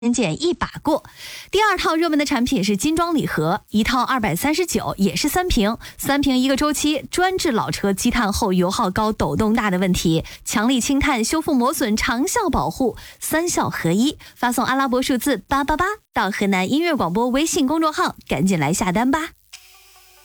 减一把过。第二套热门的产品是金装礼盒，一套239，也是3瓶，3瓶一个周期，专治老车积碳厚、油耗高、抖动大的问题，强力清碳、修复磨损、长效保护，3效合一。发送阿拉伯数字888到河南音乐广播微信公众号，赶紧来下单吧。